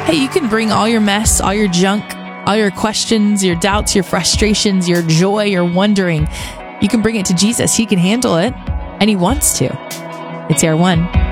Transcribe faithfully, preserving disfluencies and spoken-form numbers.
Hey, you can bring all your mess, all your junk, all your questions, your doubts, your frustrations, your joy, your wondering. You can bring it to Jesus. He can handle it, and he wants to. It's Air One.